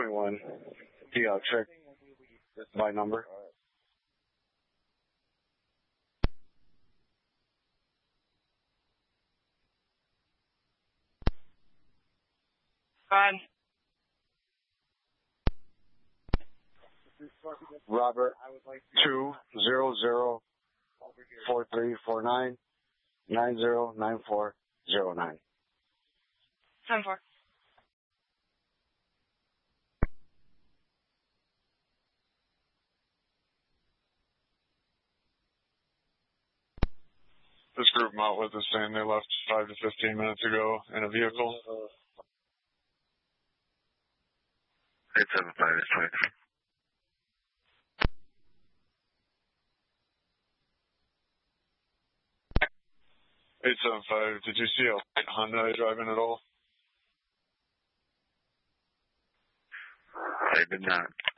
21. Check by number. Fine. Robert 2004349909409. 10-4. This group I'm out with is saying they left 5 to 15 minutes ago in a vehicle. 875 is 23. 875, did you see a white Hyundai driving at all? I did not.